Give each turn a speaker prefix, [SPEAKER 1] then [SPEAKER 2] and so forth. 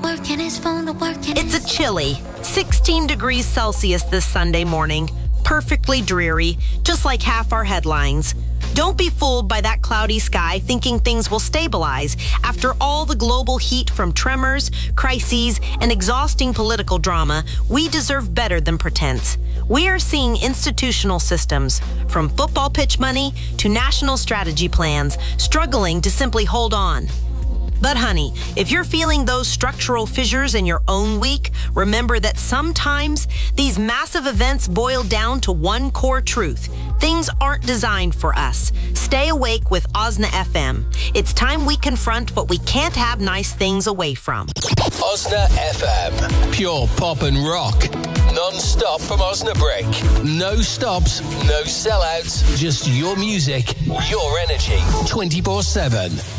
[SPEAKER 1] It's a chilly 16 degrees Celsius this Sunday morning. Perfectly dreary, just like half our headlines. Don't be fooled by that cloudy sky thinking things will stabilize. After all the global heat from tremors, crises, and exhausting political drama, we deserve better than pretense. We are seeing institutional systems, from football pitch money to national strategy plans, struggling to simply hold on. But honey, if you're feeling those structural fissures in your own week, remember that sometimes these massive events boil down to one core truth. Things aren't designed for us. Stay awake with Osna FM. It's time we confront what we can't have nice things away from.
[SPEAKER 2] Osna FM. Pure pop and rock. Non-stop from Osnabrick. No stops, no sellouts. Just your music, your energy. 24/7.